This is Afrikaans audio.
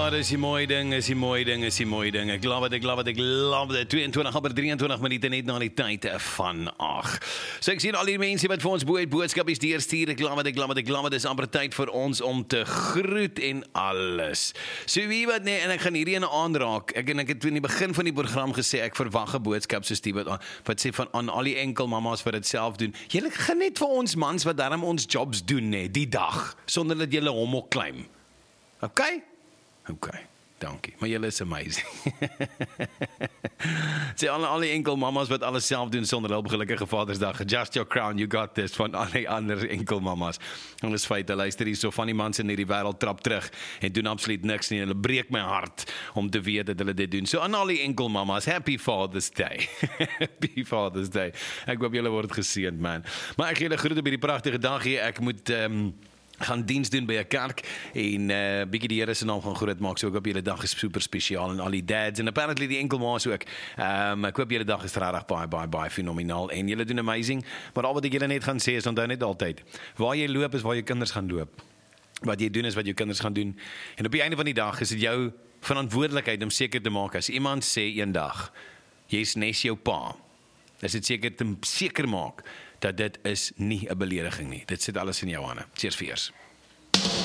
Ja, dis die mooi ding, is die mooi ding, is die mooi ding. Ek love it. 22:23 minute net na die tyd van 8. So ek sien al die mense wat vir ons boodskapies deurstuur. Ek love it. Dis amper tyd vir ons om te groet en alles. So wie wat nee, en ek gaan hierdie ene aanraak. Ek het in die begin van die program gesê ek verwag 'n boodskap soos die wat sê van aan al die enkel mammas wat dit self doen. Julle gaan net vir ons mans wat daarom ons jobs doen nee, die dag sonder dat julle hom ook claim. Okay, dankie. Maar julle is amazing. Sê al die enkel mamas wat alles self doen sonder hulp, gelukkige Vadersdag. Adjust your crown, you got this, van al die ander enkel mamas. En dis feit, luister hier, so van die mans in hierdie wêreld trap terug en doen absoluut niks nie. Hulle breek my hart om te weet dat hulle dit doen. So aan al die enkel mamas, happy Father's Day. Happy Father's Day. Ek hoop julle word geseënd, man. Maar ek gee julle groete by die pragtige dag hier. Ek moet gaan diens doen by 'n kerk en bietjie die Here se naam gaan groot maak. So ek hoop julle dag is super spesiaal en al die dads en apparently die enkel ma's ook. Ek hoop julle dag is regtig baie fenomenaal en julle doen amazing. Maar al wat ek julle net gaan sê is onthou net altyd, waar jy loop is waar jou kinders gaan loop. Wat jy doen is wat jou kinders gaan doen. En op die einde van die dag is dit jou verantwoordelikheid om seker te maak as iemand sê eendag jy's nes jou pa. Is dit seker maak dat dit is nie 'n belediging nie. Dit sit alles in jou hande. Cheers vir eers.